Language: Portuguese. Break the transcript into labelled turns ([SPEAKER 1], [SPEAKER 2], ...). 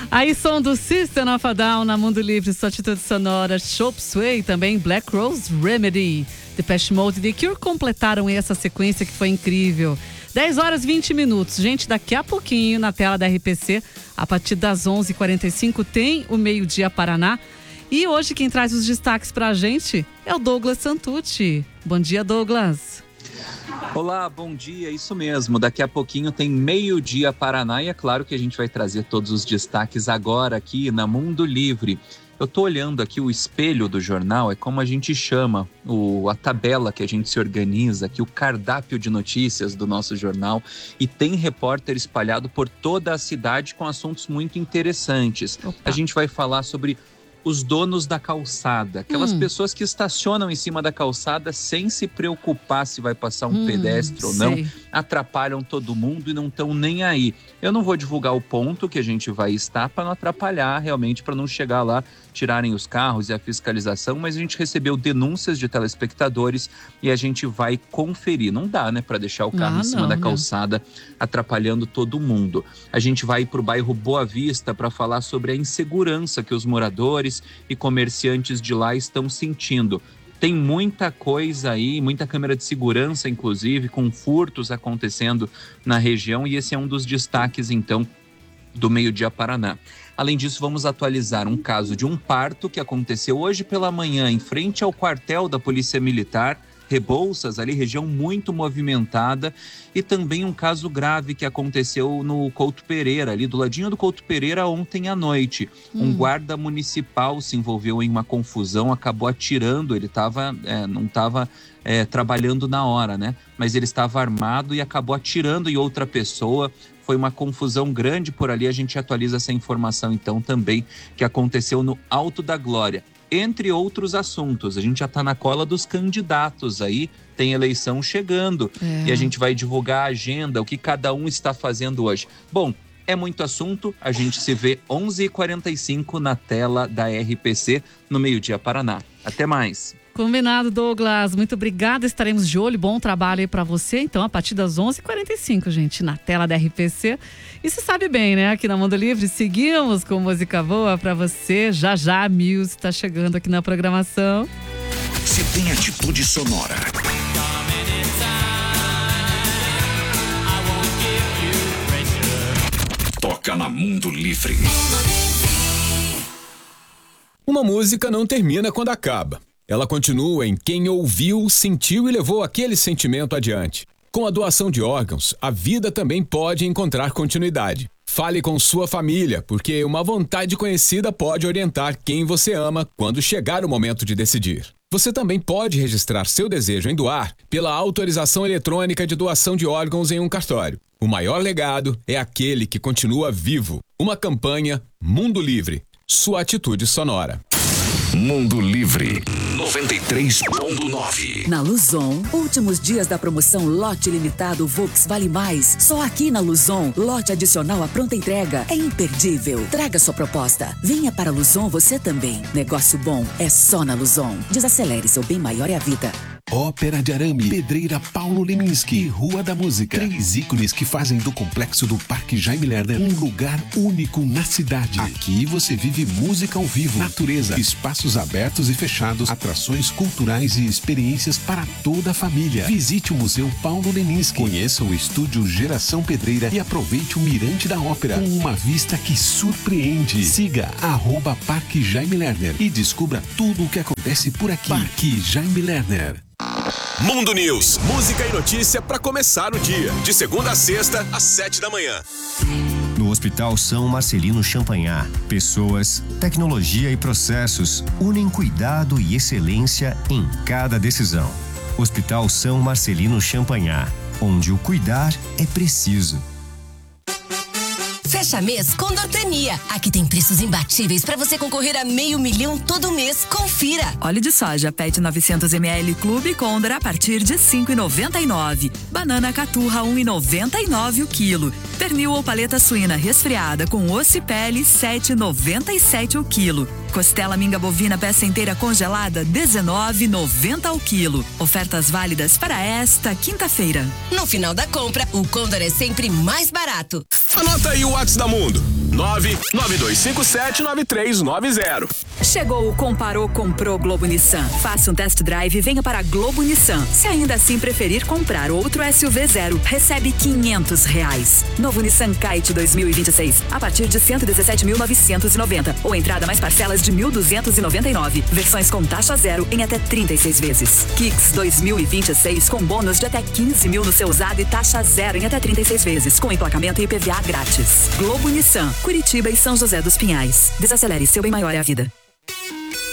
[SPEAKER 1] Aí som do System of a Down na Mundo Livre, sua atitude sonora, Chop Suey, também Black Rose Remedy, Depeche Mode e The Cure completaram essa sequência que foi incrível. 10 horas 20 minutos. Gente, daqui a pouquinho na tela da RPC, a partir das 11h45 tem o Meio-Dia Paraná. E hoje quem traz os destaques pra gente é o Douglas Santucci. Bom dia, Douglas.
[SPEAKER 2] Olá, bom dia, isso mesmo, daqui a pouquinho tem Meio-Dia Paraná e é claro que a gente vai trazer todos os destaques agora aqui na Mundo Livre. Eu tô olhando aqui o espelho do jornal, é como a gente chama a tabela que a gente se organiza aqui, o cardápio de notícias do nosso jornal, e tem repórter espalhado por toda a cidade com assuntos muito interessantes. Opa. A gente vai falar sobre os donos da calçada, aquelas pessoas que estacionam em cima da calçada sem se preocupar se vai passar um pedestre ou não, atrapalham todo mundo e não estão nem aí. Eu não vou divulgar o ponto que a gente vai estar para não atrapalhar realmente, para não chegar lá, tirarem os carros e a fiscalização, mas a gente recebeu denúncias de telespectadores e a gente vai conferir. Não dá, né, para deixar o carro em cima da calçada atrapalhando todo mundo. A gente vai para o bairro Boa Vista para falar sobre a insegurança que os moradores e comerciantes de lá estão sentindo. Tem muita coisa aí, muita câmera de segurança, inclusive, com furtos acontecendo na região, e esse é um dos destaques, então, do Meio-Dia Paraná. Além disso, vamos atualizar um caso de um parto que aconteceu hoje pela manhã em frente ao quartel da Polícia Militar, Rebouças, ali, região muito movimentada, e também um caso grave que aconteceu no Couto Pereira, ali do ladinho do Couto Pereira, ontem à noite. Um guarda municipal se envolveu em uma confusão, acabou atirando, ele não estava trabalhando na hora, né? Mas ele estava armado e acabou atirando em outra pessoa. Foi uma confusão grande por ali, a gente atualiza essa informação então também, que aconteceu no Alto da Glória. Entre outros assuntos, a gente já está na cola dos candidatos aí, tem eleição chegando e a gente vai divulgar a agenda, o que cada um está fazendo hoje. Bom, é muito assunto, a gente se vê 11h45 na tela da RPC no Meio-Dia Paraná. Até mais.
[SPEAKER 1] Combinado, Douglas. Muito obrigada. Estaremos de olho. Bom trabalho aí pra você. Então, a partir das 11h45, gente, na tela da RPC. E você sabe bem, né? Aqui na Mundo Livre, seguimos com música boa pra você. Já já a Muse tá chegando aqui na programação.
[SPEAKER 3] Se tem atitude sonora. Toca na Mundo Livre.
[SPEAKER 4] Uma música não termina quando acaba. Ela continua em quem ouviu, sentiu e levou aquele sentimento adiante. Com a doação de órgãos, a vida também pode encontrar continuidade. Fale com sua família, porque uma vontade conhecida pode orientar quem você ama quando chegar o momento de decidir. Você também pode registrar seu desejo em doar pela autorização eletrônica de doação de órgãos em um cartório. O maior legado é aquele que continua vivo. Uma campanha Mundo Livre. Sua atitude sonora.
[SPEAKER 3] Mundo Livre 93.9.
[SPEAKER 5] Na Luzon, últimos dias da promoção Lote Limitado Volks Vale Mais. Só aqui na Luzon, lote adicional à pronta entrega. É imperdível. Traga sua proposta. Venha para a Luzon você também. Negócio bom é só na Luzon. Desacelere, seu bem maior é a vida.
[SPEAKER 6] Ópera de Arame, Pedreira Paulo Leminski, Rua da Música. 3 ícones que fazem do complexo do Parque Jaime Lerner um lugar único na cidade. Aqui você vive música ao vivo, natureza, espaços abertos e fechados, atrações culturais e experiências para toda a família. Visite o Museu Paulo Leminski, conheça o estúdio Geração Pedreira e aproveite o Mirante da Ópera com uma vista que surpreende. Siga @Parque Jaime Lerner e descubra tudo o que acontece por aqui. Parque Jaime Lerner.
[SPEAKER 4] Mundo News, música e notícia para começar o dia. De segunda a sexta, às 7 da manhã.
[SPEAKER 7] No Hospital São Marcelino Champagnat, pessoas, tecnologia e processos unem cuidado e excelência em cada decisão. Hospital São Marcelino Champagnat, onde o cuidar é preciso.
[SPEAKER 8] Fecha mês com Dortania. Aqui tem preços imbatíveis para você concorrer a R$500 mil todo mês. Confira.
[SPEAKER 5] Óleo de soja PET 900 ml Clube Condor a partir de R$ 5,99. Banana caturra 1,99 o quilo. Pernil ou paleta suína resfriada com osso e pele 7,97 o quilo. Costela minga bovina peça inteira congelada 19,90 o quilo. Ofertas válidas para esta quinta-feira.
[SPEAKER 8] No final da compra, o Condor é sempre mais barato.
[SPEAKER 4] Anota aí o WhatsApp da Mundo.
[SPEAKER 9] 992579390.
[SPEAKER 5] Chegou o Comparou, Comprou Globo Nissan. Faça um test drive e venha para a Globo Nissan. Se ainda assim preferir comprar outro SUV zero, recebe R$500. Novo Nissan Kite 2026, a partir de 117.990 ou entrada mais parcelas de 1.299. Versões com taxa zero em até 36 vezes. Kicks 2026 com bônus de até 15 mil no seu usado e taxa zero em até 36 vezes, com emplacamento e IPVA grátis. Globo Nissan, Curitiba e São José dos Pinhais. Desacelere, seu bem maior é a vida.